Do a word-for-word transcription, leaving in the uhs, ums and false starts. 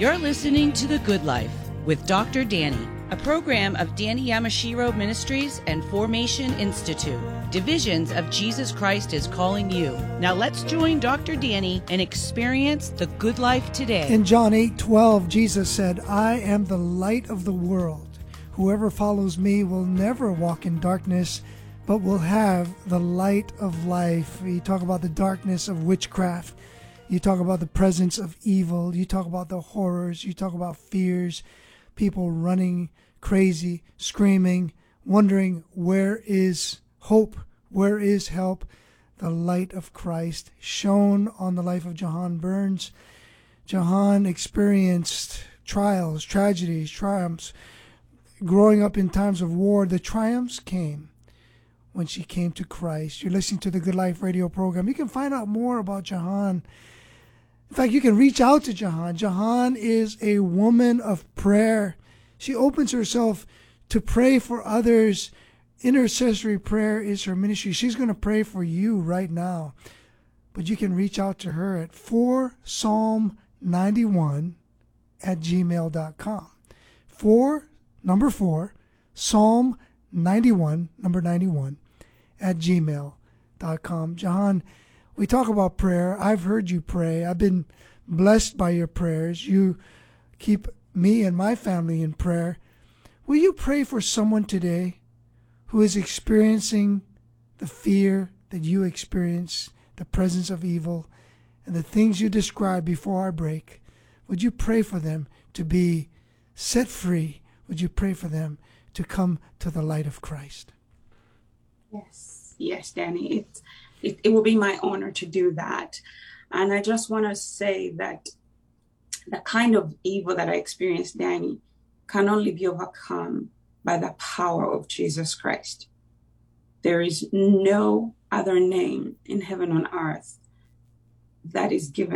You're listening to The Good Life with Doctor Danny, a program of Danny Yamashiro Ministries and Formation Institute. Divisions of Jesus Christ is calling you. Now let's join Doctor Danny and experience the good life today. In John eight twelve, Jesus said, I am the light of the world. Whoever follows me will never walk in darkness, but will have the light of life. You talk about the darkness of witchcraft. You talk about the presence of evil. You talk about the horrors. You talk about fears, people running crazy, screaming, wondering where is hope, where is help. The light of Christ shone on the life of Jahan Burns. Jahan experienced trials, tragedies, triumphs. Growing up in times of war, the triumphs came when she came to Christ. You're listening to the Good Life radio program. You can find out more about Jahan. In fact, you can reach out to Jahan. Jahan is a woman of prayer. She opens herself to pray for others. Intercessory prayer is her ministry. She's going to pray for you right now. But you can reach out to her at four psalm ninety-one at gmail dot com. Four, number four, Psalm ninety-one, number ninety-one, at gmail dot com. Jahan, we talk about prayer. I've heard you pray. I've been blessed by your prayers. You keep me and my family in prayer. Will you pray for someone today who is experiencing the fear that you experience, the presence of evil, and the things you described before our break? Would you pray for them to be set free? Would you pray for them to come to the light of Christ? Yes, yes, Danny. It's, it, it will be my honor to do that. And I just want to say that the kind of evil that I experienced, Danny, can only be overcome by the power of Jesus Christ. There is no other name in heaven and earth that is given